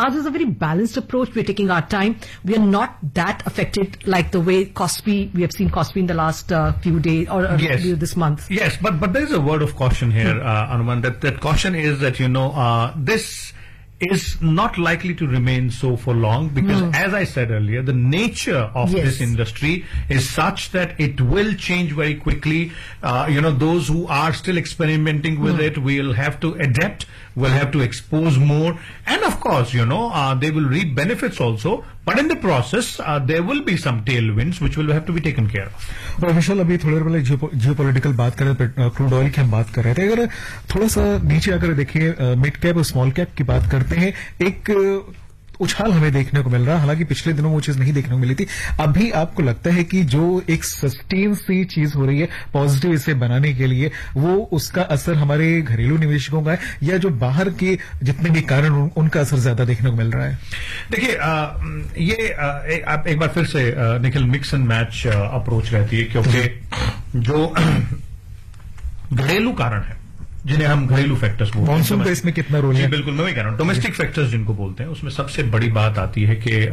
ours is a very balanced approach. We're taking our time. We are not that affected like the way we have seen Kospi in the last few days or this month. Yes, but there is a word of caution here, Anuman. That caution is that this is not likely to remain so for long because, as I said earlier, the nature of this industry is such that it will change very quickly. Those who are still experimenting with it will have to adapt, will have to expose more, and of course, they will reap benefits also. But in the process, there will be some tailwinds which will have to be taken care of. और विशाल, अभी थोड़ी देर पहले geopolitical बात कर रहे थे, crude oil की हम बात कर रहे थे. अगर थोड़ा सा नीचे अगर देखिए, मिड कैप और स्मॉल कैप की बात करते हैं, एक उछाल हमें देखने को मिल रहा है. हालांकि पिछले दिनों वो चीज नहीं देखने को मिली थी. अभी आपको लगता है कि जो एक सस्टेन सी चीज हो रही है पॉजिटिव इसे बनाने के लिए, वो उसका असर हमारे घरेलू निवेशकों का है या जो बाहर के जितने भी कारण उनका असर ज्यादा देखने को मिल रहा है? देखिए, आप एक बार फिर से Nikhil, mix and match approach रहती है, क्योंकि जो घरेलू कारण है, जिन्हें हम घरेलू फैक्टर्स बोलते हैं, मॉनसून का इसमें कितना रोल है? बिल्कुल, मैं वही कह रहा हूं. डोमेस्टिक फैक्टर्स जिनको बोलते हैं, उसमें सबसे बड़ी बात आती है कि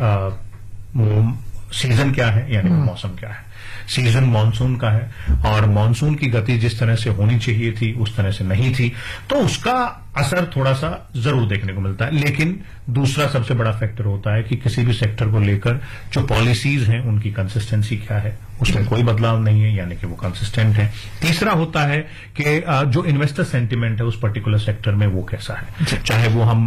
सीजन क्या है, यानी मौसम क्या है. सीजन मॉनसून का है और मॉनसून की गति जिस तरह से होनी चाहिए थी उस तरह से नहीं थी, तो उसका असर थोड़ा सा जरूर देखने को मिलता है. लेकिन दूसरा सबसे बड़ा फैक्टर होता है कि किसी भी सेक्टर को लेकर जो पॉलिसीज हैं उनकी कंसिस्टेंसी क्या है, उसमें कोई बदलाव नहीं है, यानी कि वो कंसिस्टेंट है. तीसरा होता है कि जो इन्वेस्टर सेंटिमेंट है उस पर्टिकुलर सेक्टर में वो कैसा है, चाहे वो हम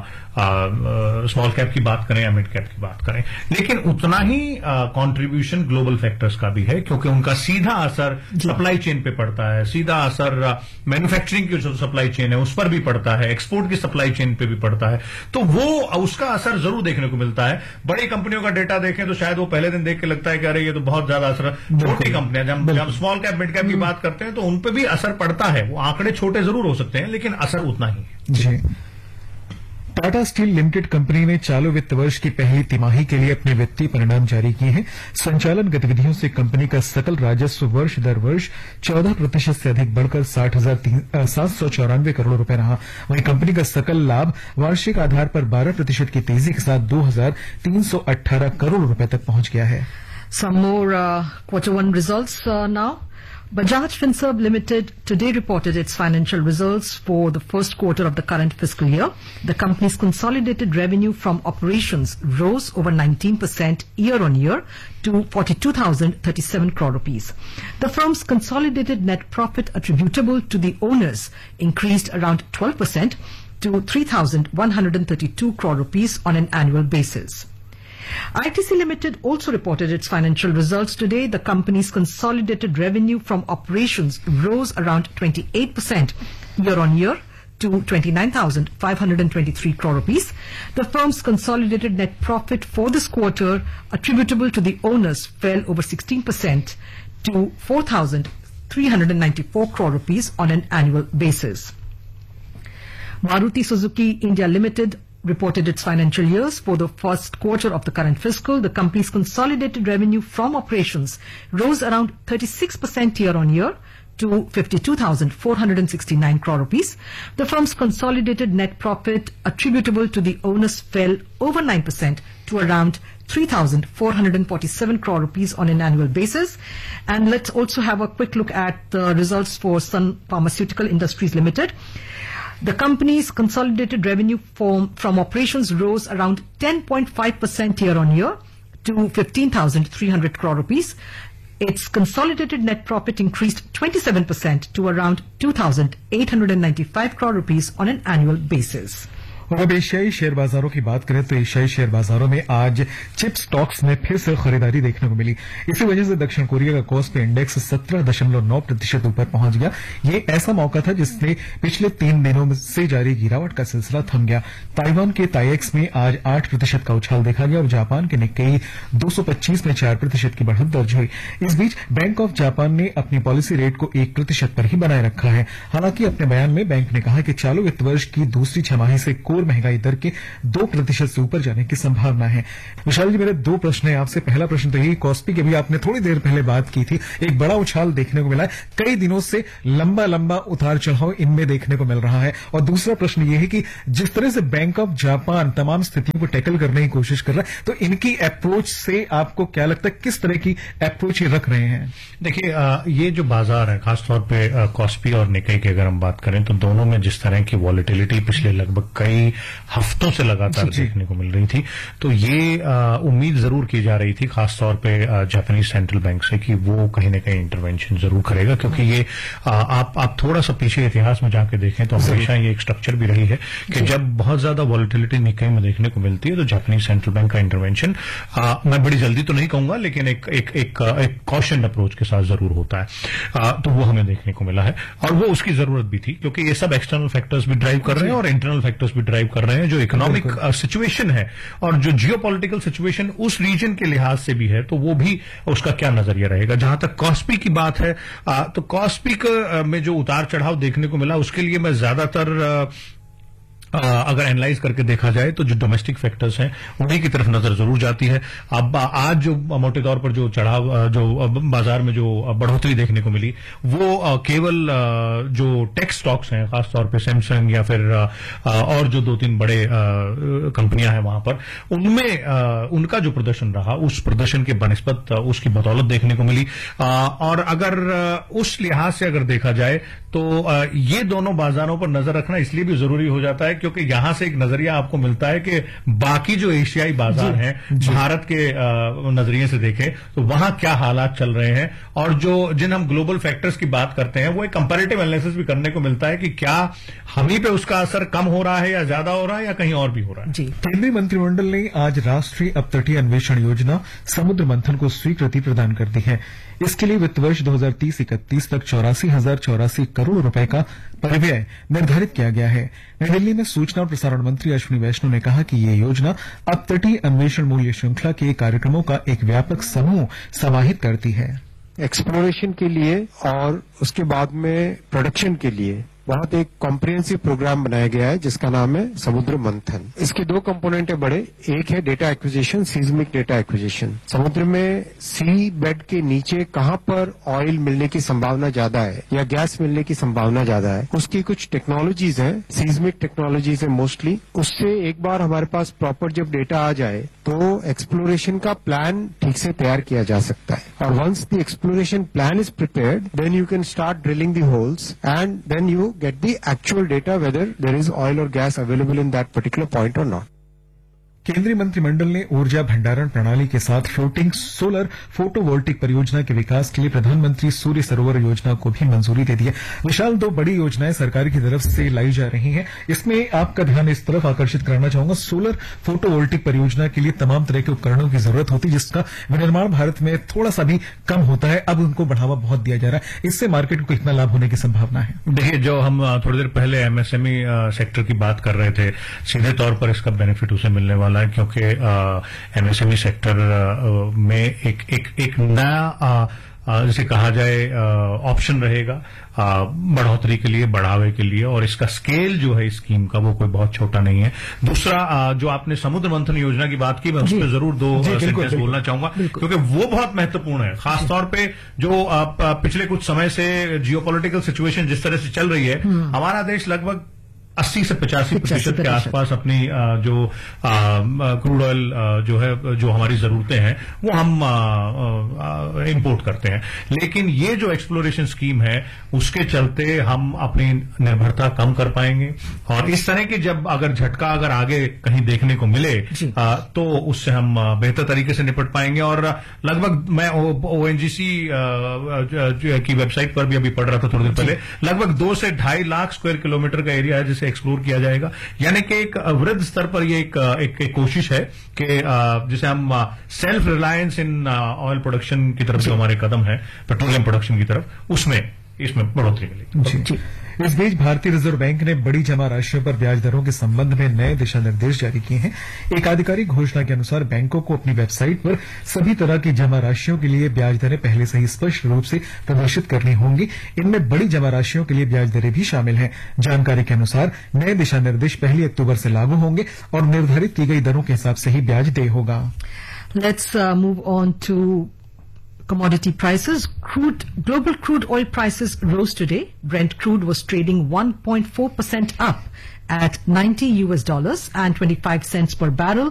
स्मॉल कैप की बात करें या मिड कैप की बात करें. लेकिन उतना ही कंट्रीब्यूशन ग्लोबल फैक्टर्स का भी है, क्योंकि उनका सीधा असर सप्लाई चेन पे पड़ता है, सीधा असर मैन्युफैक्चरिंग की जो सप्लाई चेन है उस पर भी पड़ता है, एक्सपोर्ट की सप्लाई चेन पे भी पड़ता है. तो वो उसका असर जरूर देखने को मिलता है. बड़ी कंपनियों का डेटा देखें तो शायद वो पहले दिन देख के लगता है कि अरे ये तो बहुत ज्यादा असर. छोटी कंपनियां, जब स्मॉल कैप मिड कैप की बात करते हैं तो उन पे भी असर पड़ता है. वो आंकड़े छोटे जरूर हो सकते हैं लेकिन असर उतना ही है. जी. टाटा स्टील लिमिटेड कंपनी ने चालू वित्त वर्ष की पहली तिमाही के लिए अपने वित्तीय परिणाम जारी किए हैं. संचालन गतिविधियों से कंपनी का सकल राजस्व वर्ष दर वर्ष 14% से अधिक बढ़कर 60,794 करोड़ रुपए रहा. वहीं कंपनी का सकल लाभ वार्षिक आधार पर 12% की तेजी के साथ 2,318 करोड़ रुपए तक पहुंच गया है. Some more Q1 results now. Bajaj Finserv Limited today reported its financial results for the first quarter of the current fiscal year. The company's consolidated revenue from operations rose over 19% year-on-year to 42,037 crore rupees. The firm's consolidated net profit attributable to the owners increased around 12% to 3,132 crore rupees on an annual basis. ITC Limited also reported its financial results today. The company's consolidated revenue from operations rose around 28% year-on-year to 29,523 crore rupees. The firm's consolidated net profit for this quarter attributable to the owners fell over 16% to 4,394 crore rupees on an annual basis. Maruti Suzuki India Limited reported its financial years for the first quarter of the current fiscal. The company's consolidated revenue from operations rose around 36% year-on-year to 52,469 crore rupees. The firm's consolidated net profit attributable to the owners fell over 9% to around 3,447 crore rupees on an annual basis. And let's also have a quick look at the results for Sun Pharmaceutical Industries Limited. The company's consolidated revenue from operations rose around 10.5% year-on-year to 15,300 crore rupees. Its consolidated net profit increased 27% to around 2,895 crore rupees on an annual basis. और अब एशियाई share बाजारों की बात करें तो एशियाई share बाजारों में आज चिप स्टॉक्स में फिर से खरीदारी देखने को मिली. इसी वजह से दक्षिण कोरिया का कॉस्पी इंडेक्स 17.9% ऊपर पहुंच गया. ये ऐसा मौका था जिसने पिछले 3 दिनों से जारी गिरावट का सिलसिला थम गया. ताइवान के ताइएक्स में आज 8% का उछाल देखा गया और जापान के निक्केई 225 में 4% की बढ़त दर्ज हुई. इस बीच बैंक ऑफ जापान ने अपनी पॉलिसी रेट को 1% पर ही बनाए रखा है. हालांकि अपने बयान में बैंक ने कहा कि चालू वित्त वर्ष की दूसरी छमाही से कोर महंगाई दर के 2% से ऊपर जाने की संभावना है। विशाल जी, मेरे 2 प्रश्न है आपसे। पहला प्रश्न तो यही, कॉस्पी की अभी आपने थोड़ी देर पहले बात की थी, एक बड़ा उछाल देखने को मिला है, कई दिनों से लंबा उतार चढ़ाव इनमें देखने को मिल रहा है। और दूसरा प्रश्न यह है कि जिस तरह से बैंक ऑफ जापान तमाम स्थितियों को टैकल करने की कोशिश कर रहा है, तो इनकी अप्रोच से आपको क्या लगता है, किस तरह की अप्रोच ये रख रहे हैं? देखिए, ये जो बाजार है, खासतौर पे कॉस्पी और निकाई की अगर हम बात करें तो दोनों में जिस तरह की वॉलेटिलिटी पिछले लगभग कई हफ्तों से लगातार देखने को मिल रही थी, तो ये उम्मीद जरूर की जा रही थी खासतौर पे जापानीज सेंट्रल बैंक से कि वो कहीं न कहीं इंटरवेंशन जरूर करेगा, क्योंकि ये आप थोड़ा सा पीछे इतिहास में जाके देखें तो हमेशा ये एक स्ट्रक्चर भी रही है कि जब बहुत ज्यादा वॉलेटिलिटी निकाई में देखने को मिलती है तो जापानीज सेंट्रल बैंक का इंटरवेंशन, मैं बड़ी जल्दी तो नहीं कहूंगा, लेकिन एक कॉशन अप्रोच के साथ जरूर होता है। तो वो हमें देखने को मिला है और वो उसकी जरूरत भी थी, क्योंकि ये सब एक्सटर्नल फैक्टर्स भी ड्राइव कर रहे हैं और इंटरनल फैक्टर्स भी ड्राइव कर रहे हैं। जो इकोनॉमिक सिचुएशन है और जो जियोपॉलिटिकल सिचुएशन उस रीजन के लिहाज से भी है, तो वो भी उसका क्या नजरिया रहेगा। जहां तक कॉस्पी की बात है, तो कॉस्पी में जो उतार चढ़ाव देखने को मिला, उसके लिए मैं ज्यादातर अगर एनालाइज करके देखा जाए तो जो डोमेस्टिक फैक्टर्स हैं उन्हीं की तरफ नजर जरूर जाती है। अब आज जो मोटे तौर पर जो चढ़ाव, जो बाजार में जो बढ़ोतरी देखने को मिली, वो केवल जो टेक स्टॉक्स हैं, खासतौर पे सैमसंग या फिर और जो 2-3 बड़े कंपनियां हैं वहां पर, उनमें उनका जो प्रदर्शन रहा, उस प्रदर्शन के बनिस्बत उसकी बदौलत देखने को मिली। और अगर उस लिहाज से अगर देखा जाए तो ये दोनों बाजारों पर नजर रखना इसलिए भी जरूरी हो जाता है क्योंकि यहां से एक नजरिया आपको मिलता है कि बाकी जो एशियाई बाजार हैं, भारत के नजरिए से देखें तो वहां क्या हालात चल रहे हैं, और जिन हम ग्लोबल फैक्टर्स की बात करते हैं वो एक कंपैरेटिव एनालिसिस भी करने को मिलता है कि क्या हमी पे उसका असर कम हो रहा है या ज्यादा हो रहा है या कहीं और भी हो रहा है। केंद्रीय मंत्रिमंडल ने आज राष्ट्रीय अपतटीय अन्वेषण योजना समुद्र मंथन को स्वीकृति प्रदान कर दी है। इसके लिए वित्त वर्ष 2030-31 तक 84,084 करोड़ रुपए का परिव्यय निर्धारित किया गया है। नई दिल्ली में सूचना और प्रसारण मंत्री अश्विनी वैष्णव ने कहा कि ये योजना अपतटीय अन्वेषण मूल्य श्रृंखला के कार्यक्रमों का एक व्यापक समूह समाहित करती है। एक्सप्लोरेशन के लिए और उसके बाद में प्रोडक्शन के लिए बहुत एक कॉम्प्रिहेंसिव प्रोग्राम बनाया गया है जिसका नाम है समुद्र मंथन। इसके 2 कंपोनेंट है बड़े, एक है data acquisition, seismic data acquisition. समुद्र में सी बेड के नीचे कहां पर ऑयल मिलने की संभावना ज्यादा है या गैस मिलने की संभावना ज्यादा है, उसकी कुछ टेक्नोलॉजीज हैं, सीज्मिक टेक्नोलॉजीज है मोस्टली। उससे एक बार हमारे पास प्रॉपर जब डेटा आ जाए तो एक्सप्लोरेशन का प्लान ठीक से तैयार किया जा सकता है। और once the exploration plan is prepared, then you can start drilling the holes and then you get the actual data whether there is oil or gas available in that particular point or not. केंद्रीय मंत्रिमंडल ने ऊर्जा भंडारण प्रणाली के साथ floating solar photovoltaic परियोजना के विकास के लिए प्रधानमंत्री सूर्य सरोवर योजना को भी मंजूरी दे दी है। विशाल, 2 बड़ी योजनाएं सरकार की तरफ से लाई जा रही हैं। इसमें आपका ध्यान इस तरफ आकर्षित करना चाहूंगा, सोलर फोटोवोल्टिक परियोजना के लिए तमाम तरह के उपकरणों की जरूरत होती है जिसका विनिर्माण भारत में थोड़ा सा भी कम होता है। अब उनको बढ़ावा बहुत दिया जा रहा है, इससे मार्केट को कितना लाभ होने की संभावना है? देखिए, जो हम थोड़ी देर पहले एमएसएमई सेक्टर की बात कर रहे थे, सीधे तौर पर इसका बेनिफिट उसे मिलने वाला है क्योंकि एमएसएमई सेक्टर में एक नया जिसे कहा जाए ऑप्शन रहेगा बढ़ोतरी के लिए, बढ़ावे के लिए, और इसका स्केल जो है इस स्कीम का वो कोई बहुत छोटा नहीं है। दूसरा, जो आपने समुद्र मंथन योजना की बात की, मैं उस पर जरूर 2 सेंटेंस बोलना चाहूंगा क्योंकि वो बहुत महत्वपूर्ण है। खासतौर पे जो पिछले कुछ समय से जियोपॉलिटिकल सिचुएशन जिस तरह से चल रही है, हमारा देश लगभग 80 से 85% के आसपास अपनी जो क्रूड ऑयल जो है, जो हमारी जरूरतें हैं वो हम इंपोर्ट करते हैं। लेकिन ये जो एक्सप्लोरेशन स्कीम है उसके चलते हम अपनी निर्भरता कम कर पाएंगे, और इस तरह की जब अगर झटका अगर आगे कहीं देखने को मिले तो उससे हम बेहतर तरीके से निपट पाएंगे। और लगभग मैं ओएनजीसी की वेबसाइट पर भी अभी पढ़ रहा था थोड़ी देर पहले, लगभग 2 से 2.5 लाख स्क्वायर किलोमीटर का एरिया है जिसे एक्सप्लोर किया जाएगा। यानी कि एक वृहद स्तर पर ये एक कोशिश है कि जिसे हम self reliance in oil production की तरफ जो हमारे कदम है, पेट्रोलियम प्रोडक्शन की तरफ, उसमें इसमें बढ़ोतरी मिलेगी। इस बीच भारतीय रिजर्व बैंक ने बड़ी जमा राशियों पर ब्याज दरों के संबंध में नए दिशा निर्देश जारी किए हैं। एक आधिकारिक घोषणा के अनुसार बैंकों को अपनी वेबसाइट पर सभी तरह की जमा राशियों के लिए ब्याज दरें पहले से ही स्पष्ट रूप से प्रदर्शित करनी होंगी। इनमें बड़ी जमा राशियों के लिए ब्याज दरें भी शामिल हैं। जानकारी के अनुसार नए दिशा निर्देश 1 अक्टूबर से लागू होंगे और निर्धारित की गई दरों के हिसाब से ही ब्याज देय होगा। Let's move on to commodity prices. Global crude oil prices rose today. Brent crude was trading 1.4% up at $90 and 25 cents per barrel.